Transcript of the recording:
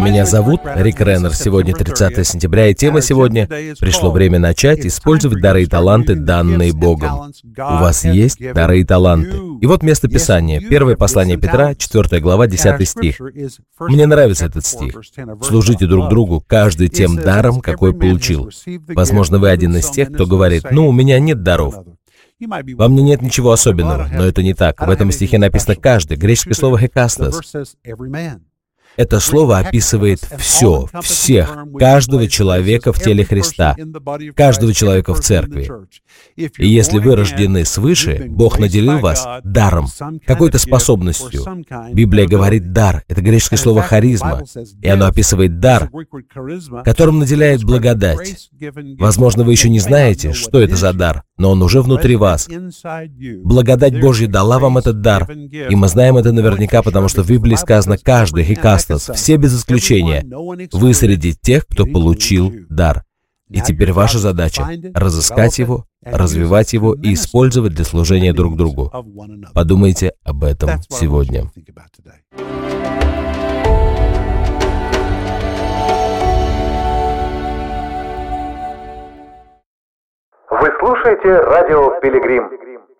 Меня зовут Рик Реннер. Сегодня 30 сентября, и тема сегодня «Пришло время начать использовать дары и таланты, данные Богом». У вас есть дары и таланты. И вот место Писания. Первое послание Петра, 4 глава, 10 стих. Мне нравится этот стих. «Служите друг другу, каждый тем даром, какой получил». Возможно, вы один из тех, кто говорит: «Ну, у меня нет даров». Во мне нет ничего особенного, но это не так. В этом стихе написано «каждый». Греческое слово «хекастос». Это слово описывает все, всех, каждого человека в теле Христа, каждого человека в церкви. И если вы рождены свыше, Бог наделил вас даром, какой-то способностью. Библия говорит «дар». Это греческое слово «харизма», и оно описывает дар, которым наделяет благодать. Возможно, вы еще не знаете, что это за дар, но он уже внутри вас. Благодать Божья дала вам этот дар, и мы знаем это наверняка, потому что в Библии сказано «каждый», «хекастос», все без исключения. Вы среди тех, кто получил дар. И теперь ваша задача — разыскать его, развивать его и использовать для служения друг другу. Подумайте об этом сегодня. Вы слушаете радио «Пилигрим».